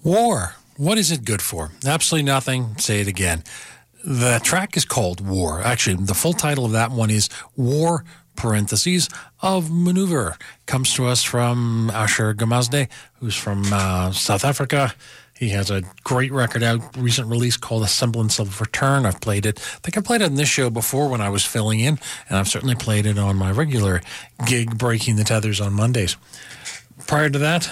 War. What is it good for? Absolutely nothing. Say it again. The track is called War. Actually, the full title of that one is War, parentheses, of Maneuver. Comes to us from Asher Gamazde, who's from South Africa. He has a great record out, recent release called A Semblance of Return. I've played it. I think I played it on this show before when I was filling in, and I've certainly played it on my regular gig, Breaking the Tethers, on Mondays. Prior to that,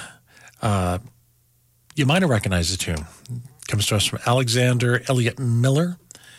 you might have recognized the tune. It comes to us from Alexander Elliott Miller.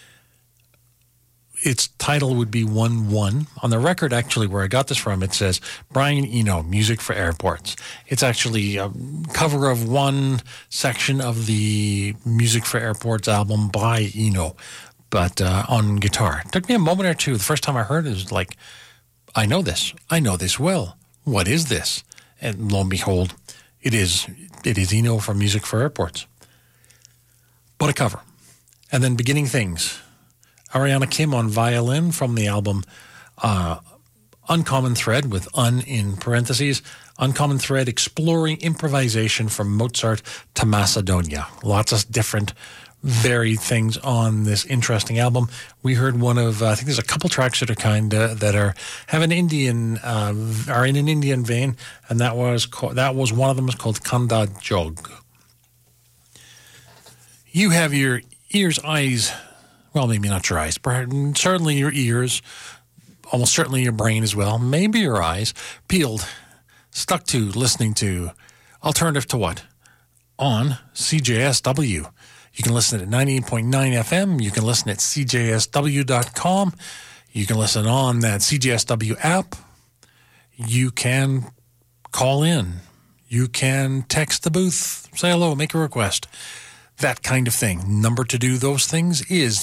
Its title would be 1-1. On the record, actually, where I got this from, it says Brian Eno, Music for Airports. It's actually a cover of one section of the Music for Airports album by Eno, but on guitar. It took me a moment or two. The first time I heard it, it was like, I know this. I know this well. What is this? And lo and behold, it is Eno from Music for Airports. But a cover. And then Beginning Things. Ariana Kim on violin from the album Uncommon Thread, with in parentheses. Uncommon Thread, exploring improvisation from Mozart to Macedonia. Lots of different varied things on this interesting album. We heard one of, I think there's a couple tracks that are have an Indian, are in an Indian vein, and that was one of them was called Kanda Jog. You have your ears, eyes. Well, maybe not your eyes, but certainly your ears, almost certainly your brain as well, maybe your eyes, peeled, stuck to listening to Alternative to What? On CJSW. You can listen at 98.9 FM. You can listen at CJSW.com. You can listen on that CJSW app. You can call in. You can text the booth, say hello, make a request. That kind of thing. Number to do those things is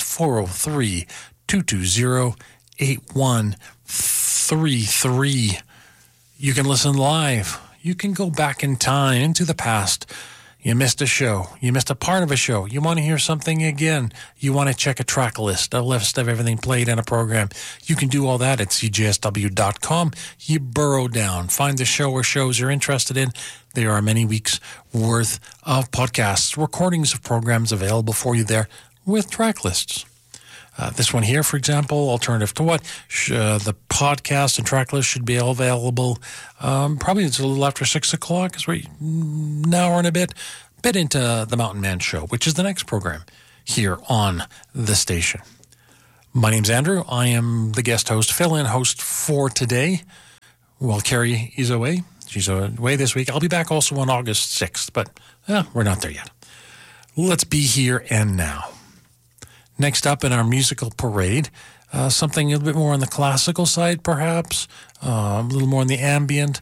403-220-8133. You can listen live. You can go back in time, into the past. You missed a show. You missed a part of a show. You want to hear something again. You want to check a track list, a list of everything played in a program. You can do all that at cjsw.com. You burrow down, find the show or shows you're interested in. There are many weeks worth of podcasts, recordings of programs available for you there with track lists. This one here, for example, Alternative to What? The podcast and track list should be available probably it's a little after 6 o'clock. It's an hour and a bit into the Mountain Man Show, which is the next program here on the station. My name's Andrew. I am the guest host, fill-in host for today. While Carrie is away. She's away this week. I'll be back also on August 6th, but we're not there yet. Let's be here and now. Next up in our musical parade, something a little bit more on the classical side, perhaps, a little more on the ambient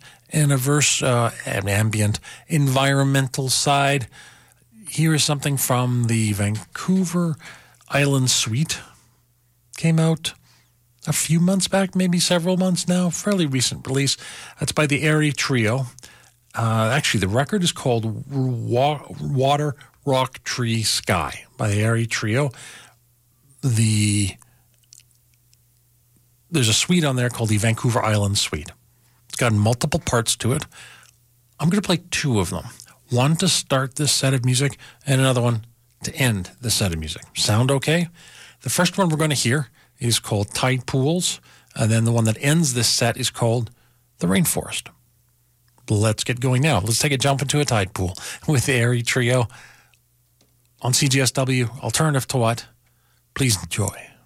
environmental side. Here is something from the Vancouver Island Suite. Came out a few months back, maybe several months now, fairly recent release. That's by the Airy Trio. Actually, the record is called Water, Rock, Tree, Sky by the Airy Trio. There's a suite on there called the Vancouver Island Suite. It's got multiple parts to it. I'm going to play two of them. One to start this set of music and another one to end the set of music. Sound okay? The first one we're going to hear is called Tide Pools, and then the one that ends this set is called The Rainforest. Let's get going now. Let's take a jump into a tide pool with the Airy Trio on CJSW. Alternative to What? Please enjoy.